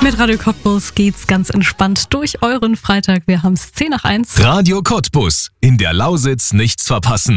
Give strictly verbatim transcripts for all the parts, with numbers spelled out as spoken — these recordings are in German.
Mit Radio Cottbus geht's ganz entspannt durch euren Freitag. Wir haben's zehn nach eins. Radio Cottbus. In der Lausitz nichts verpassen.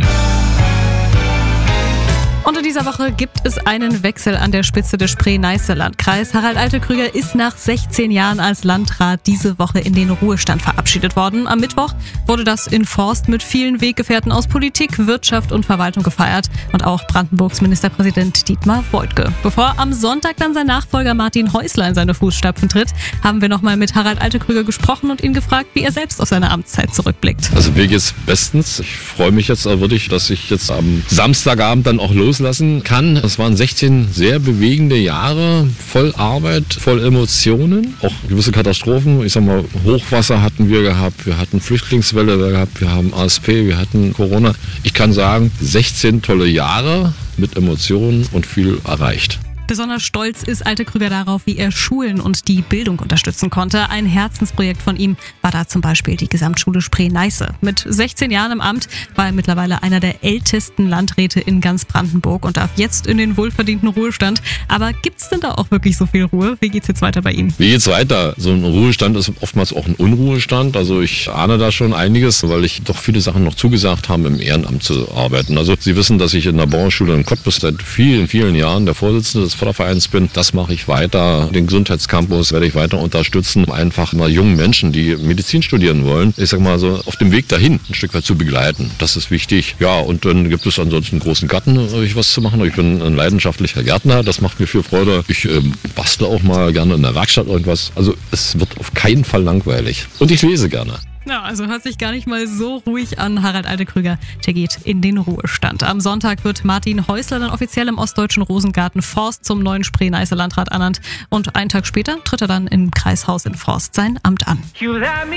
Und in dieser Woche gibt es einen Wechsel an der Spitze des Spree-Neiße-Landkreis. Harald Altekrüger ist nach sechzehn Jahren als Landrat diese Woche in den Ruhestand verabschiedet worden. Am Mittwoch wurde das in Forst mit vielen Weggefährten aus Politik, Wirtschaft und Verwaltung gefeiert. Und auch Brandenburgs Ministerpräsident Dietmar Woidke. Bevor am Sonntag dann sein Nachfolger Martin Häusler in seine Fußstapfen tritt, haben wir nochmal mit Harald Altekrüger gesprochen und ihn gefragt, wie er selbst auf seine Amtszeit zurückblickt. Also mir geht's bestens. Ich freue mich jetzt auch wirklich, dass ich jetzt am Samstagabend dann auch los lassen kann. Es waren sechzehn sehr bewegende Jahre, voll Arbeit, voll Emotionen, auch gewisse Katastrophen. Ich sag mal, Hochwasser hatten wir gehabt, wir hatten Flüchtlingswelle gehabt, wir haben A S P, wir hatten Corona. Ich kann sagen, sechzehn tolle Jahre mit Emotionen und viel erreicht. Besonders stolz ist Altekrüger darauf, wie er Schulen und die Bildung unterstützen konnte. Ein Herzensprojekt von ihm war da zum Beispiel die Gesamtschule Spree-Neiße. Mit sechzehn Jahren im Amt war er mittlerweile einer der ältesten Landräte in ganz Brandenburg und darf jetzt in den wohlverdienten Ruhestand. Aber gibt's denn da auch wirklich so viel Ruhe? Wie geht's jetzt weiter bei ihm? Wie geht's weiter? So ein Ruhestand ist oftmals auch ein Unruhestand. Also ich ahne da schon einiges, weil ich doch viele Sachen noch zugesagt habe, im Ehrenamt zu arbeiten. Also Sie wissen, dass ich in der Bauernschule in Cottbus seit vielen, vielen Jahren der Vorsitzende des Fördervereins bin. Das mache ich weiter. Den Gesundheitscampus werde ich weiter unterstützen, um einfach mal jungen Menschen, die Medizin studieren wollen, ich sag mal so, auf dem Weg dahin ein Stück weit zu begleiten. Das ist wichtig. Ja, und dann gibt es ansonsten einen großen Garten, ich was zu machen. Ich bin ein leidenschaftlicher Gärtner. Das macht mir viel Freude. Ich äh, bastle auch mal gerne in der Werkstatt irgendwas. Also es wird auf keinen Fall langweilig. Und ich lese gerne. Ja, also hört sich gar nicht mal so ruhig an. Harald Altekrüger, der geht in den Ruhestand. Am Sonntag wird Martin Häusler dann offiziell im ostdeutschen Rosengarten Forst zum neuen Spree-Neiße Landrat ernannt. Und einen Tag später tritt er dann im Kreishaus in Forst sein Amt an.